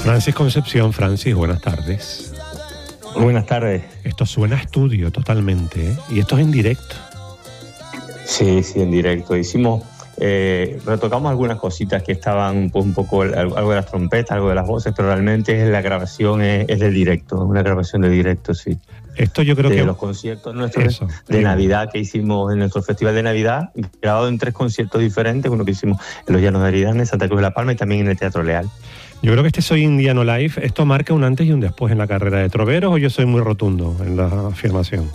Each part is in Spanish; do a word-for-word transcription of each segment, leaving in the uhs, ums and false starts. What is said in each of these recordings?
Francis Concepción. Francis, buenas tardes. Buenas tardes. Esto suena a estudio totalmente, ¿eh? Y esto es en directo. Sí, sí, en directo. Hicimos, eh, retocamos algunas cositas que estaban pues, un poco, algo de las trompetas, algo de las voces, pero realmente la grabación es, es de directo, una grabación de directo, sí. Esto yo creo de que... los conciertos nuestros Eso, de sí. Navidad que hicimos en nuestro festival de Navidad, grabado en tres conciertos diferentes, uno que hicimos en los Llanos de Aridane, en Santa Cruz de la Palma y también en el Teatro Leal. Yo creo que este Soy Indiano Live, ¿esto marca un antes y un después en la carrera de troveros o yo soy muy rotundo en la afirmación?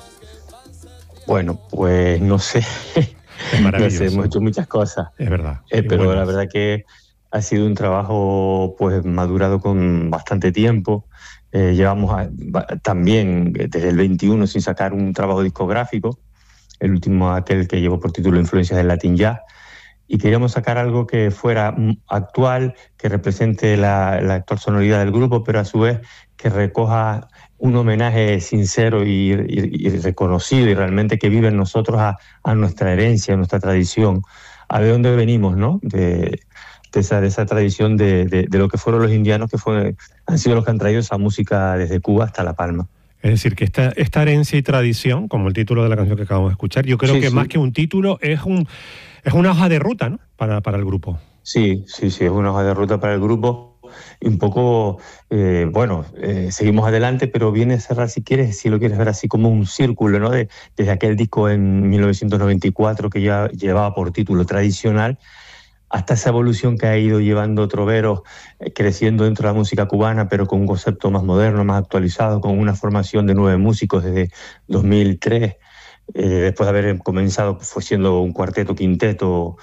Bueno, pues no sé. Es maravilloso. No sé, hemos hecho muchas cosas. Es verdad. Eh, pero bueno. la verdad que ha sido un trabajo pues madurado con bastante tiempo. Eh, llevamos a, también desde el veintiuno sin sacar un trabajo discográfico, el último aquel que llevó por título Influencias del Latin Jazz, y queríamos sacar algo que fuera actual, que represente la, la actual sonoridad del grupo, pero a su vez que recoja un homenaje sincero y, y, y reconocido y realmente que vive en nosotros a, a nuestra herencia, a nuestra tradición, a de dónde venimos, ¿no? De, de, esa, de esa tradición de, de, de lo que fueron los indianos, que fue, han sido los que han traído esa música desde Cuba hasta La Palma. Es decir, que esta, esta herencia y tradición, como el título de la canción que acabamos de escuchar, yo creo Sí, que sí. más que un título es un es una hoja de ruta, ¿no? Para, para el grupo. Sí, sí, sí, es una hoja de ruta para el grupo. Y un poco, eh, bueno, eh, seguimos adelante, pero viene a cerrar, si quieres, si lo quieres ver así, como un círculo, ¿no? De, desde aquel disco en mil novecientos noventa y cuatro que ya llevaba por título Tradicional, hasta esa evolución que ha ido llevando Troveros, eh, creciendo dentro de la música cubana, pero con un concepto más moderno, más actualizado, con una formación de nueve músicos desde dos mil tres, eh, después de haber comenzado, fue siendo un cuarteto, quinteto,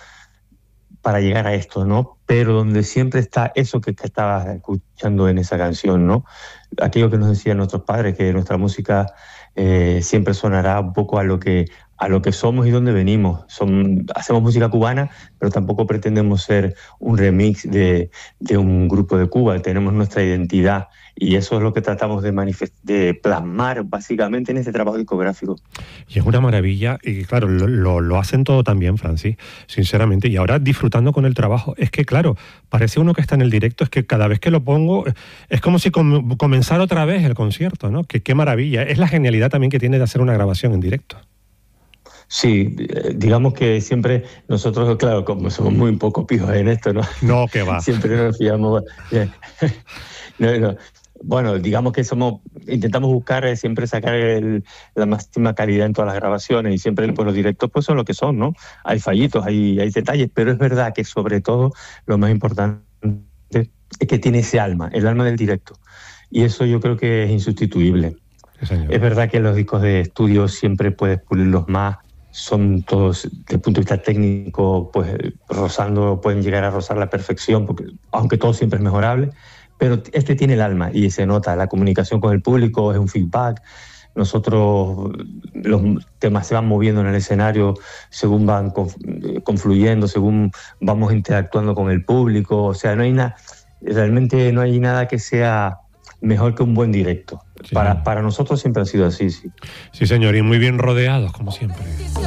para llegar a esto, ¿no? Pero donde siempre está eso que, que estabas escuchando en esa canción, ¿no? Aquello que nos decían nuestros padres, que nuestra música eh, siempre sonará un poco a lo que a lo que somos y dónde venimos. Son, hacemos música cubana, pero tampoco pretendemos ser un remix de, de un grupo de Cuba. Tenemos nuestra identidad y eso es lo que tratamos de, manifest- de plasmar básicamente en este trabajo discográfico. Y es una maravilla, y claro, lo, lo, lo hacen todo tan bien, Francis, sinceramente, y ahora disfrutando con el trabajo. Es que, claro, parece uno que está en el directo, es que cada vez que lo pongo, es como si com- comenzara otra vez el concierto, ¿no? Que qué maravilla. Es la genialidad también que tiene de hacer una grabación en directo. Sí, digamos que siempre nosotros, claro, como somos muy poco pijos en esto, ¿no? No, que va. Siempre nos fiamos. No, no. Bueno, digamos que somos, intentamos buscar siempre sacar el, la máxima calidad en todas las grabaciones y siempre pues, los directos pues son lo que son, ¿no? Hay fallitos, hay, hay detalles, pero es verdad que sobre todo lo más importante es que tiene ese alma, el alma del directo. Y eso yo creo que es insustituible. Sí, es verdad que los discos de estudio siempre puedes pulirlos más, son todos, desde el punto de vista técnico, pues rozando, pueden llegar a rozar la perfección, porque, aunque todo siempre es mejorable, pero este tiene el alma y se nota, la comunicación con el público es un feedback, nosotros, los temas se van moviendo en el escenario según van confluyendo, según vamos interactuando con el público, o sea, no hay nada, realmente no hay nada que sea mejor que un buen directo. Sí. Para, para nosotros siempre ha sido así, sí. Sí, señor, y muy bien rodeados, como siempre.